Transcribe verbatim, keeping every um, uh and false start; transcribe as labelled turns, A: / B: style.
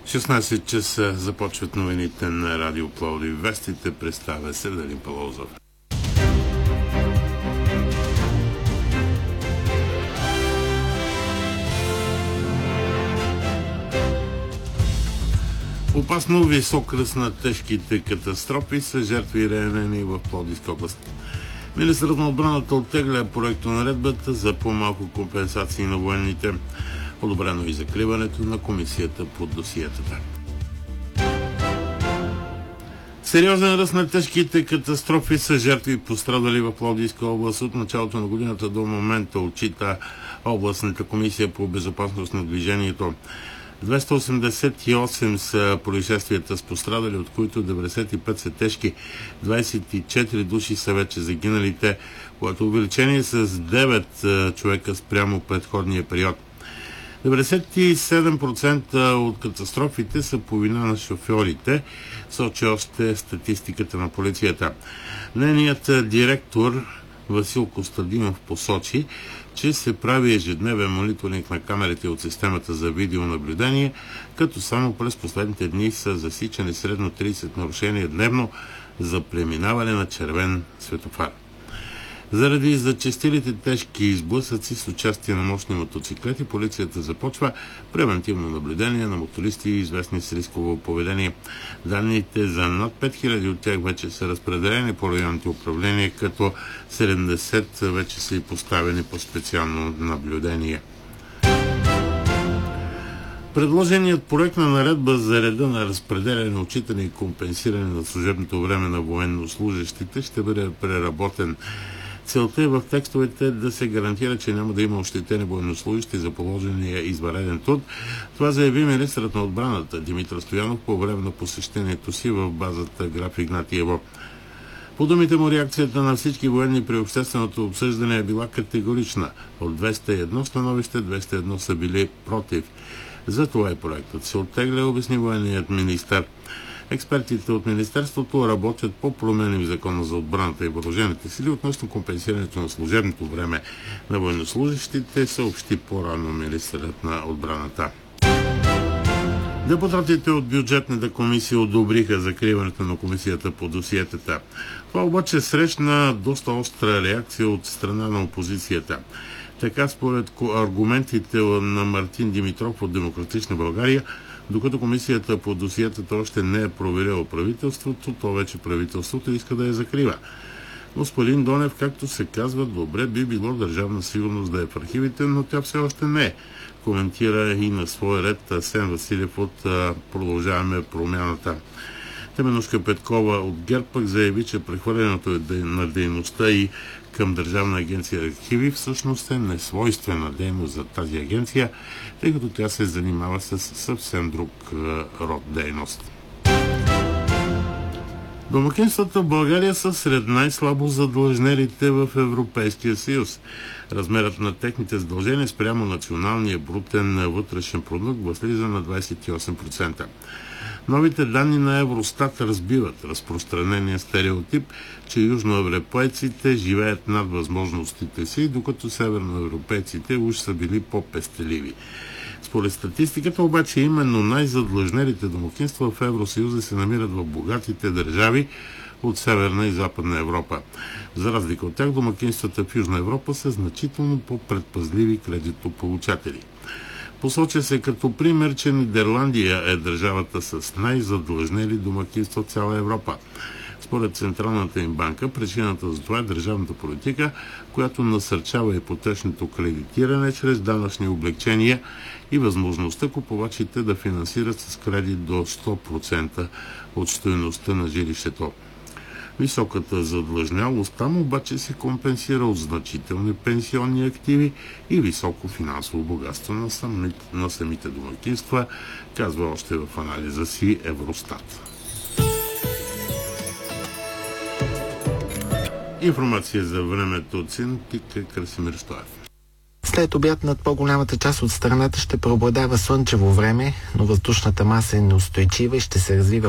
A: шестнайсет часа започват новините на Радио Пловдив. Вестите представя Севделин Палозов. Опасно висок ръст на тежките катастрофи са жертви и ранени в Пловдивска област. Министърът на отбраната оттегля проектонаредбата за по-малко компенсации на военните. Одобрено и закриването на комисията по досиетата. Сериозен ръст на тежките катастрофи са жертви пострадали в Пловдивска област. От началото на годината до момента отчита областната комисия по безопасност на движението. двеста осемдесет и осем са происшествията с пострадали, от които деветдесет и пет са тежки. двайсет и четири души са вече загиналите, което увеличение с девет човека спрямо предходния период. деветдесет и седем процента от катастрофите са по вина на шофьорите, сочи още статистиката на полицията. Нейният директор Васил Костадинов посочи, че се прави ежедневен мониторинг на камерите от системата за видеонаблюдение, като само през последните дни са засичани средно трийсет нарушения дневно за преминаване на червен светофар. Заради зачестилите тежки сблъсъци с участие на мощни мотоциклети, полицията започва превентивно наблюдение на мотористи, известни с рисково поведение. Данните за над пет хиляди от тях вече са разпределени по районните управления, като седемдесет вече са и поставени по специално наблюдение. Предложеният проект на наредба за реда на разпределяне, отчитане и компенсиране на служебното време на военнослужещите ще бъде преработен. Целта е в текстовете да се гарантира, че няма да има ощетени военнослужещи за положения извънреден труд. Това заяви министърът на отбраната Димитър Стоянов по време на посещението си в базата Граф Игнатиево. По думите му, реакцията на всички военни при общественото обсъждане е била категорична. От двеста и едно становище, двеста и едно са били против. Затова и проектът се оттегля, обясни военният министър. Експертите от Министерството работят по промени в Закона за отбраната и въоръжените сили относно компенсирането на служебното време на военнослужащите, съобщи по-рано министърът на отбраната. Депутатите от бюджетната комисия одобриха закриването на комисията по досиетата. Това обаче срещна доста остра реакция от страна на опозицията. Така, според аргументите на Мартин Димитров от Демократична България, докато комисията по досиетата още не е проверила правителството, то вече правителството иска да я закрива. Господин Донев, както се казва, добре би било Държавна сигурност да е в архивите, но тя все още не е. Коментира и на свой ред Асен Василев от Продължаваме промяната. Теменушка Петкова от ГЕРБ пък заяви, че прехвърлянето на дейността и към Държавна агенция архиви всъщност е несвойствена дейност за тази агенция, тъй като тя се занимава с съвсем друг род дейност. Домакинствата в България са сред най-слабо задлъжнелите в Европейския съюз. Размерът на техните задължения спрямо националния брутен вътрешен продукт възлиза на двайсет и осем процента. Новите данни на Евростат разбиват разпространения стереотип, че южноевропейците живеят над възможностите си, докато северноевропейците уж са били по-пестеливи. Според статистиката обаче именно най-задлъжнелите домакинства в Евросъюза се намират в богатите държави от Северна и Западна Европа. За разлика от тях, домакинствата в Южна Европа са значително по-предпазливи кредитополучатели. Посоча се като пример, че Нидерландия е държавата с най-задлъжнели домакинства в цяла Европа. Според Централната им банка, причината за това е държавната политика, която насърчава ипотечното кредитиране чрез данъчни облекчения и възможността купувачите да финансират с кредит до сто процента от стойността на жилището. Високата задлъжнялост там обаче се компенсира от значителни пенсионни активи и високо финансово богатство на самите, на самите домакинства, казва още в анализа си Евростат. Информация за времето от синоптик Красимир Стоев.
B: След обяд над по-голямата част от страната ще преобладава слънчево време, но въздушната маса е неустойчива и ще се развива